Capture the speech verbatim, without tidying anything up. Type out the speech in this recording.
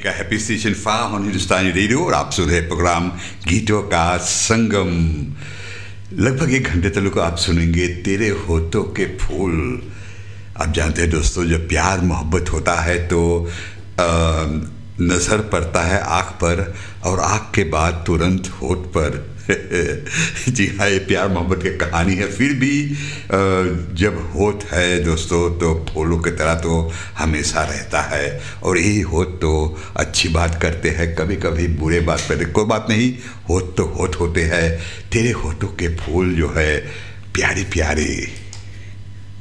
का happy station farm on Hindustani radio और आप सुन रहे प्रोग्राम गीतों का संगम। लगभग एक घंटे तक आप सुनेंगे तेरे होठों के फूल। आप जानते हैं दोस्तों, जब प्यार मोहब्बत होता है तो नज़र पड़ता है आँख पर और आँख के बाद तुरंत होठ पर। जी हाँ, ये प्यार मोहब्बत की कहानी है। फिर भी जब होठ है दोस्तों तो फूलों की तरह तो हमेशा रहता है। और यही होठ तो अच्छी बात करते हैं, कभी कभी बुरे बात करते, कोई बात नहीं, होठ तो होठ होते हैं। तेरे होठों के फूल जो है प्यारे प्यारे।